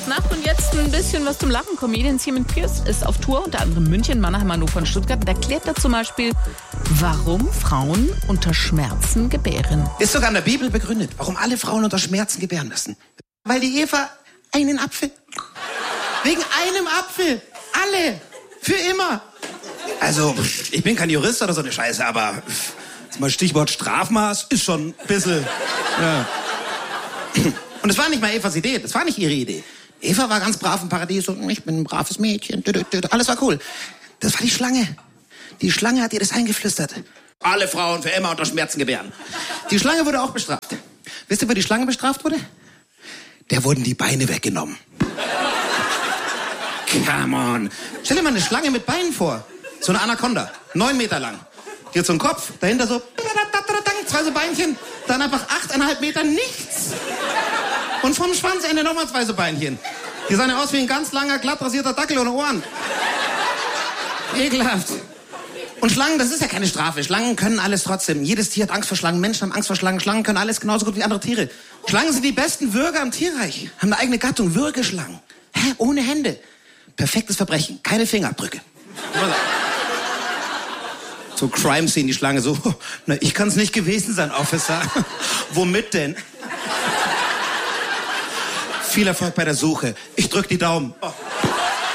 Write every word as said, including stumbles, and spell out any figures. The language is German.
Fastnacht und jetzt ein bisschen was zum Lachen. Comedian Simon Pierce ist auf Tour, unter anderem München, Mannheim, Hannover und Stuttgart. Und erklärt da zum Beispiel, warum Frauen unter Schmerzen gebären. Ist sogar in der Bibel begründet, warum alle Frauen unter Schmerzen gebären müssen. Weil die Eva einen Apfel. Wegen einem Apfel. Alle. Für immer. Also, ich bin kein Jurist oder so eine Scheiße, aber mal Stichwort Strafmaß ist schon ein bisschen... Ja. Und es war nicht mal Evas Idee, das war nicht ihre Idee. Eva war ganz brav im Paradies und ich bin ein braves Mädchen. Alles war cool. Das war die Schlange. Die Schlange hat ihr das eingeflüstert. Alle Frauen für immer unter Schmerzen gebären. Die Schlange wurde auch bestraft. Wisst ihr, wo die Schlange bestraft wurde? Der wurden die Beine weggenommen. Come on. Stell dir mal eine Schlange mit Beinen vor. So eine Anaconda. Neun Meter lang. Die hat so einen Kopf, dahinter so zwei so Beinchen. Dann einfach achteinhalb Meter nichts. Und vom Schwanzende nochmal zwei so Beinchen. Die sahen ja aus wie ein ganz langer, glatt rasierter Dackel ohne Ohren. Ekelhaft. Und Schlangen, das ist ja keine Strafe. Schlangen können alles trotzdem. Jedes Tier hat Angst vor Schlangen. Menschen haben Angst vor Schlangen. Schlangen können alles genauso gut wie andere Tiere. Schlangen sind die besten Würger im Tierreich. Haben eine eigene Gattung. Würgeschlangen. Hä? Ohne Hände. Perfektes Verbrechen. Keine Fingerabdrücke. So Crime Scene, die Schlange so. Na, ich kann's nicht gewesen sein, Officer. Womit denn? Viel Erfolg bei der Suche. Ich drück die Daumen. Oh.